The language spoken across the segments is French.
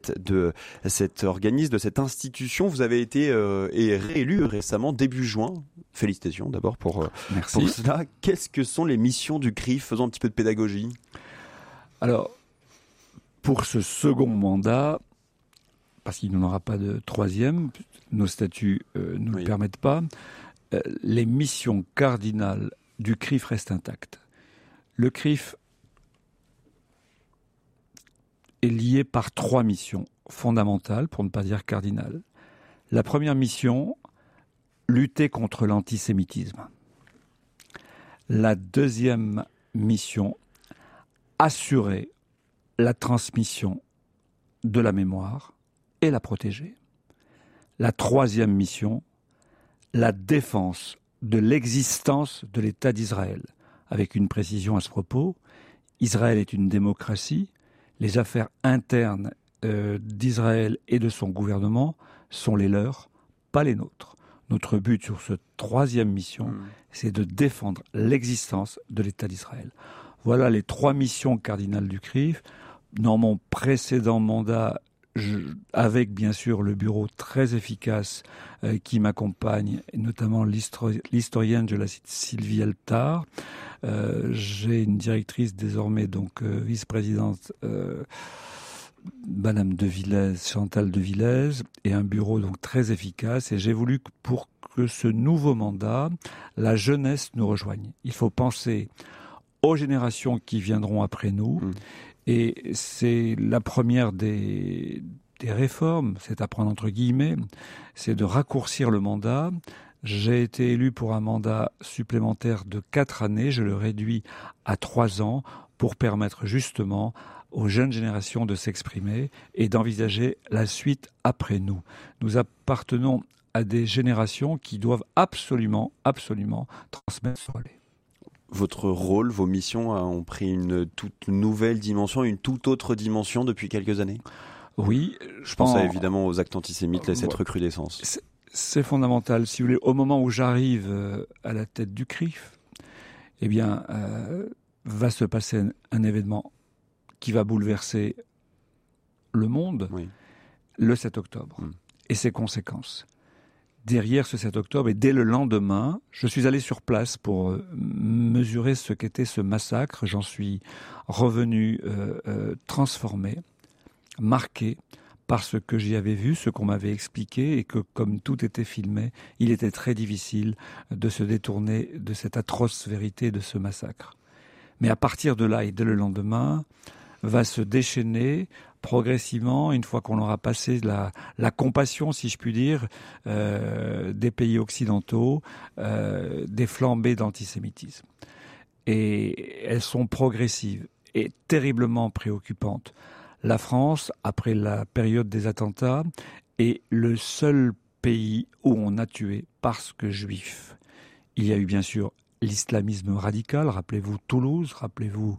de cet organisme, de cette institution. Vous avez été et réélu récemment, début juin. Félicitations d'abord pour cela. Qu'est-ce que sont les missions du CRIF? Faisons un petit peu de pédagogie. Alors, pour ce second mandat, parce qu'il n'y en aura pas de troisième, nos statuts ne le permettent pas, les missions cardinales du CRIF restent intactes. Le CRIF est lié par 3 missions fondamentales, pour ne pas dire cardinales. La première mission, lutter contre l'antisémitisme. La deuxième mission, assurer la transmission de la mémoire et la protéger. La troisième mission, la défense de l'existence de l'État d'Israël. Avec une précision à ce propos, Israël est une démocratie. Les affaires internes d'Israël et de son gouvernement sont les leurs, pas les nôtres. Notre but sur cette troisième mission, c'est de défendre l'existence de l'État d'Israël. Voilà les 3 missions cardinales du CRIF. Dans mon précédent mandat, avec bien sûr le bureau très efficace qui m'accompagne, notamment l'historienne, je la cite, Sylvie Altar. J'ai une directrice désormais, donc vice-présidente, Madame de Villez, Chantal de Villez, et un bureau donc très efficace. Et j'ai voulu pour que ce nouveau mandat, la jeunesse nous rejoigne. Il faut penser aux générations qui viendront après nous. Et c'est la première des réformes, c'est à prendre entre guillemets, c'est de raccourcir le mandat. J'ai été élu pour un mandat supplémentaire de 4 années, je le réduis à 3 ans pour permettre justement aux jeunes générations de s'exprimer et d'envisager la suite après nous. Nous appartenons à des générations qui doivent absolument transmettre ce relais. Votre rôle, vos missions ont pris une toute nouvelle dimension, une toute autre dimension depuis quelques années? Oui. Je pense évidemment aux actes antisémites et cette recrudescence. C'est fondamental. Si vous voulez, au moment où j'arrive à la tête du CRIF, eh bien, va se passer un événement qui va bouleverser le monde, le 7 octobre, et ses conséquences. Derrière ce 7 octobre, et dès le lendemain, je suis allé sur place pour mesurer ce qu'était ce massacre. J'en suis revenu transformé, marqué par ce que j'y avais vu, ce qu'on m'avait expliqué, et que comme tout était filmé, il était très difficile de se détourner de cette atroce vérité de ce massacre. Mais à partir de là, et dès le lendemain, va se déchaîner progressivement, une fois qu'on aura passé la compassion, si je puis dire, des pays occidentaux, des flambées d'antisémitisme. Et elles sont progressives et terriblement préoccupantes. La France, après la période des attentats, est le seul pays où on a tué parce que juifs. Il y a eu bien sûr l'islamisme radical, rappelez-vous Toulouse, rappelez-vous,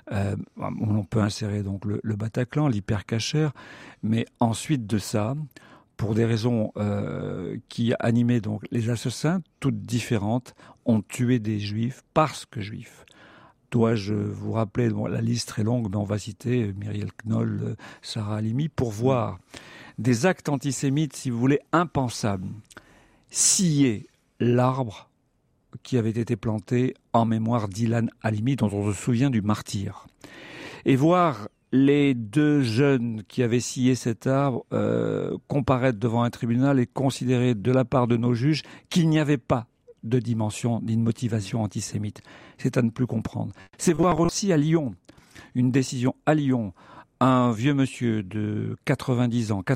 on peut insérer donc le Bataclan, l'hypercacher, mais ensuite de ça, pour des raisons qui animaient donc les assassins, toutes différentes, ont tué des juifs parce que juifs. Dois-je vous rappeler, la liste très longue, mais on va citer Myriel Knoll, Sarah Halimi, pour voir des actes antisémites, si vous voulez, impensables. Scier l'arbre qui avait été planté en mémoire d'Ilan Halimi, dont on se souvient du martyr. Et voir les 2 jeunes qui avaient scié cet arbre comparaître devant un tribunal et considérer de la part de nos juges qu'il n'y avait pas de dimension ni de motivation antisémite. C'est à ne plus comprendre. C'est voir aussi à Lyon, une décision à Lyon, un vieux monsieur de 90 ans,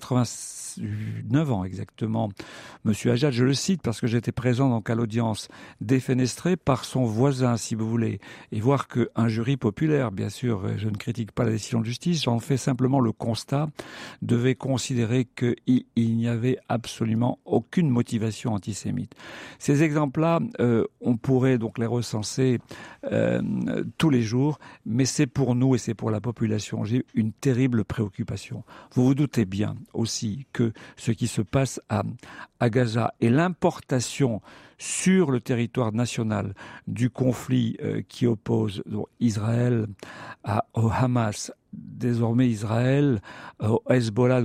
89 ans exactement, monsieur Ajad, je le cite parce que j'étais présent donc à l'audience, défenestré par son voisin, si vous voulez, et voir qu'un jury populaire, bien sûr, je ne critique pas la décision de justice, j'en fais simplement le constat, devait considérer qu'il n'y avait absolument aucune motivation antisémite. Ces exemples-là, on pourrait donc les recenser tous les jours, mais c'est pour nous et c'est pour la population. J'ai une terrible préoccupation. Vous vous doutez bien aussi que ce qui se passe à Gaza et l'importation sur le territoire national du conflit qui oppose donc, Israël au Hamas, désormais Israël au Hezbollah,